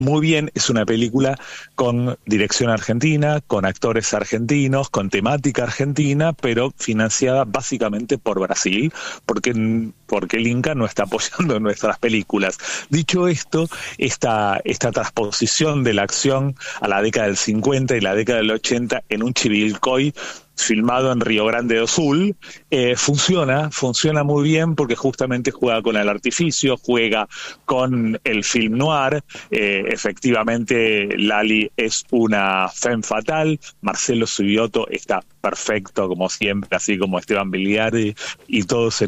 muy bien, es una película con dirección argentina, con actores argentinos, con temática argentina, pero financiada básicamente por Brasil, porque el Inca no está apoyando nuestras películas. Dicho esto, esta transposición de la acción a la década del 50 y la década del 80 en un Chivilcoy filmado en Río Grande do Sul, funciona muy bien porque justamente juega con el artificio, juega con el film noir. Efectivamente Lali es una femme fatal, Marcelo Subioto está perfecto como siempre, así como Esteban Biliardi y todos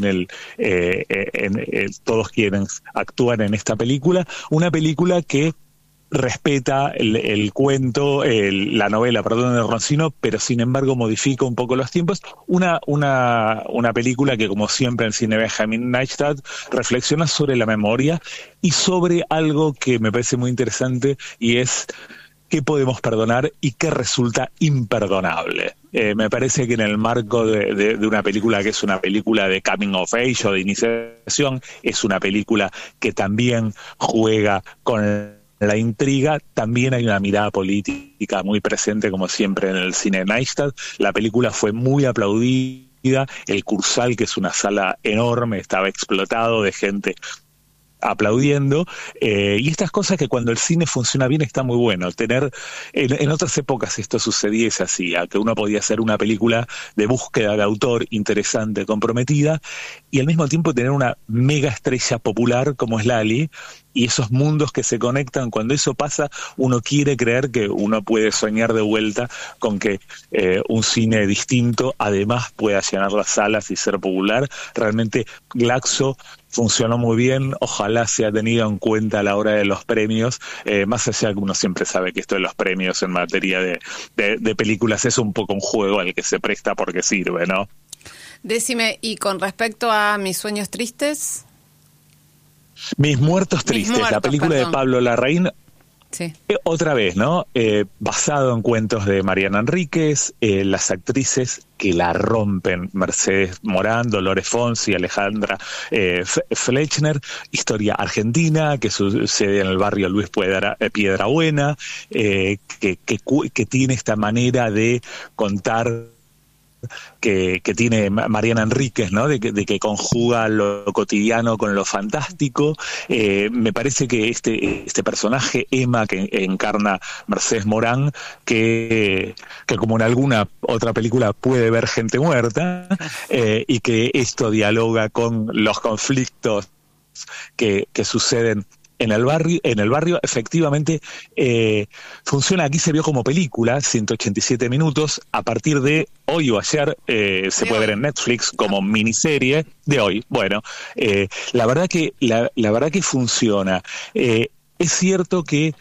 todos quienes actúan en esta película, una película que respeta el cuento, la novela, perdón, de Roncino, pero sin embargo modifica un poco los tiempos. Una película que, como siempre en cine Benjamin Neistat, reflexiona sobre la memoria y sobre algo que me parece muy interesante, y es qué podemos perdonar y qué resulta imperdonable. Me parece que en el marco de una película que es una película de coming of age o de iniciación, es una película que también juega con la intriga, también hay una mirada política muy presente, como siempre en el cine Neistat. La película fue muy aplaudida, el Cursal, que es una sala enorme, estaba explotado de gente aplaudiendo, y estas cosas que cuando el cine funciona bien está muy bueno. En otras épocas esto sucedía y se hacía, que uno podía hacer una película de búsqueda de autor interesante, comprometida, y al mismo tiempo tener una mega estrella popular como es Lali, y esos mundos que se conectan. Cuando eso pasa, uno quiere creer que uno puede soñar de vuelta con que un cine distinto además pueda llenar las salas y ser popular. Realmente Glaxo funcionó muy bien, ojalá sea tenido en cuenta a la hora de los premios, más allá de que uno siempre sabe que esto de los premios en materia de películas es un poco un juego al que se presta porque sirve, ¿no? Decime, y con respecto a Mis sueños tristes... Mis muertos tristes, la película de Pablo Larraín, sí. Otra vez, ¿no? Basado en cuentos de Mariana Enríquez, las actrices que la rompen, Mercedes Morán, Dolores Fonsi, Alejandra Fletchner, historia argentina que sucede en el barrio Luis Piedrabuena, que tiene esta manera de contar que tiene Mariana Enríquez, ¿no? De que conjuga lo cotidiano con lo fantástico. Me parece que este personaje, Emma, que encarna Mercedes Morán, que como en alguna otra película puede ver gente muerta, y que esto dialoga con los conflictos que suceden en el barrio, efectivamente, funciona. Aquí se vio como película, 187 minutos, a partir de hoy o ayer, se puede ver en Netflix como miniserie de hoy. Bueno, la verdad que funciona. Es cierto que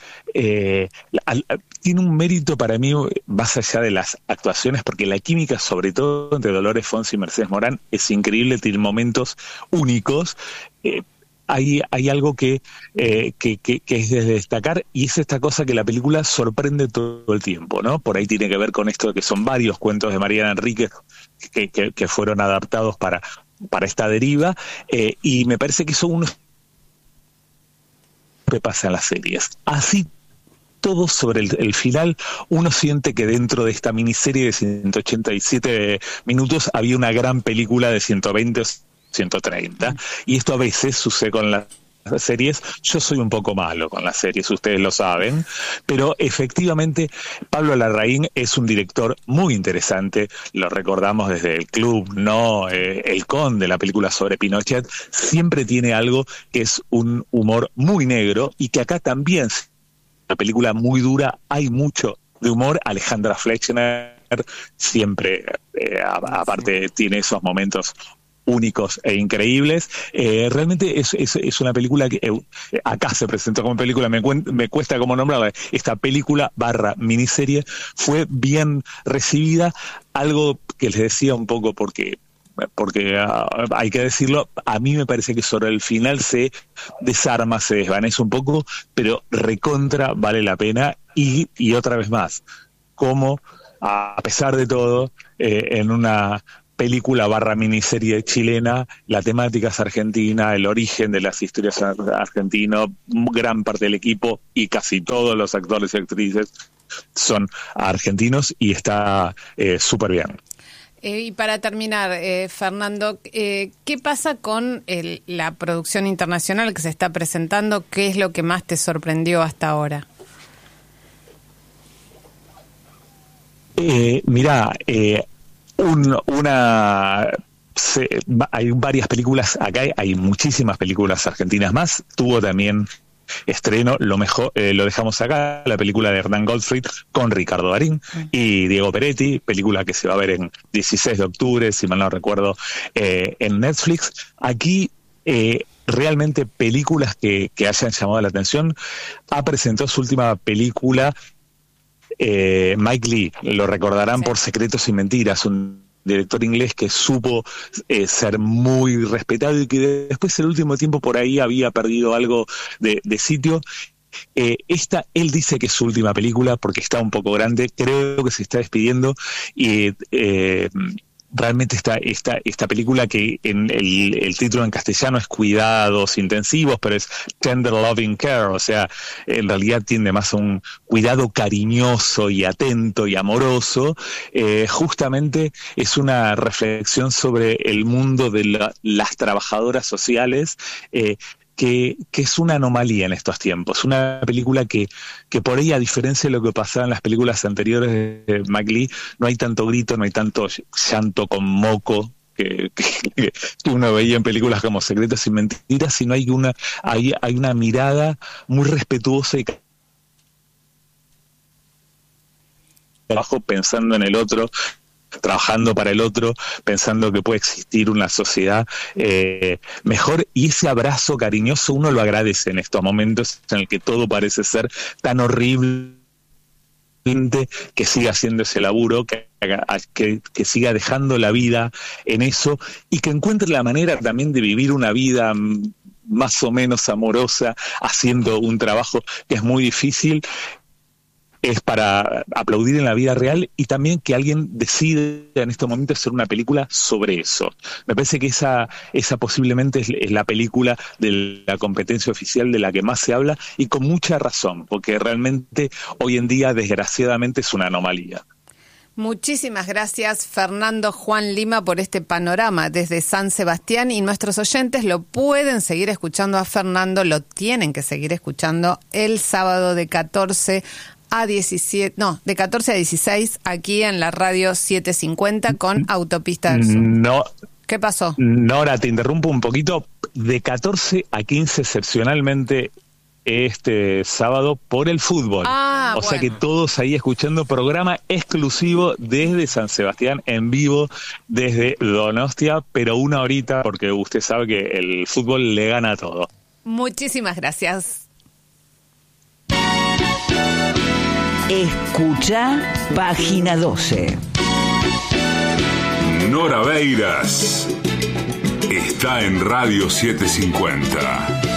tiene un mérito para mí más allá de las actuaciones, porque la química, sobre todo entre Dolores Fonsi y Mercedes Morán, es increíble, tiene momentos únicos. Hay algo que es de destacar, y es esta cosa que la película sorprende todo el tiempo, ¿no? Por ahí tiene que ver con esto de que son varios cuentos de Mariana Enríquez que fueron adaptados para esta deriva, y me parece que son unos que pasa en las series. Así todo sobre el final, uno siente que dentro de esta miniserie de 187 minutos había una gran película de 120 130, y esto a veces sucede con las series. Yo soy un poco malo con las series, ustedes lo saben, pero efectivamente Pablo Larraín es un director muy interesante, lo recordamos desde El Club, ¿no? El Conde, la película sobre Pinochet, siempre tiene algo que es un humor muy negro, y que acá también, la película muy dura, hay mucho de humor. Alejandra Fletchner siempre, aparte, tiene esos momentos únicos e increíbles. Realmente es una película que acá se presentó como película, me cuesta como nombrarla. Esta película / miniserie fue bien recibida, algo que les decía un poco porque hay que decirlo, a mí me parece que sobre el final se desarma, se desvanece un poco, pero recontra vale la pena, y otra vez más, como a pesar de todo, en una película / miniserie chilena, la temática es argentina, el origen de las historias argentinos, gran parte del equipo y casi todos los actores y actrices son argentinos y está súper bien. Y para terminar, Fernando, ¿qué pasa con la producción internacional que se está presentando? ¿Qué es lo que más te sorprendió hasta ahora? Mirá, hay varias películas acá, hay muchísimas películas argentinas más. Tuvo también estreno, lo dejamos acá, la película de Hernán Gottfried con Ricardo Darín y Diego Peretti, película que se va a ver en 16 de octubre, si mal no recuerdo, en Netflix. Aquí realmente películas que hayan llamado la atención. Ha presentado su última película Mike Leigh, lo recordarán por Secretos y Mentiras, un director inglés que supo ser muy respetado y que después el último tiempo por ahí había perdido algo de sitio. Él dice que es su última película porque está un poco grande, creo que se está despidiendo y realmente esta película que en el título en castellano es Cuidados Intensivos, pero es Tender Loving Care, o sea, en realidad tiende más a un cuidado cariñoso y atento y amoroso. Justamente es una reflexión sobre el mundo de las trabajadoras sociales, que es una anomalía en estos tiempos. Una película que por ahí, a diferencia de lo que pasaba en las películas anteriores de Mike Leigh, no hay tanto grito, no hay tanto llanto con moco que uno veía en películas como Secretos y Mentiras, sino hay una mirada muy respetuosa y trabajo pensando en el otro, trabajando para el otro, pensando que puede existir una sociedad mejor, y ese abrazo cariñoso uno lo agradece en estos momentos en el que todo parece ser tan horrible, que siga haciendo ese laburo, que siga dejando la vida en eso y que encuentre la manera también de vivir una vida más o menos amorosa haciendo un trabajo que es muy difícil. Es para aplaudir en la vida real y también que alguien decide en este momento hacer una película sobre eso. Me parece que esa posiblemente es la película de la competencia oficial de la que más se habla y con mucha razón, porque realmente hoy en día desgraciadamente es una anomalía. Muchísimas gracias, Fernando Juan Lima, por este panorama desde San Sebastián, y nuestros oyentes lo pueden seguir escuchando a Fernando, lo tienen que seguir escuchando el sábado de 14 a 16 aquí en la radio 750 con Autopista del Sur. No. ¿Qué pasó? Nora, te interrumpo un poquito. De 14 a 15 excepcionalmente este sábado por el fútbol. O sea que todos ahí escuchando programa exclusivo desde San Sebastián, en vivo desde Donostia, pero una horita porque usted sabe que el fútbol le gana a todo. Muchísimas gracias. Escucha Página 12. Nora Beiras está en Radio 750.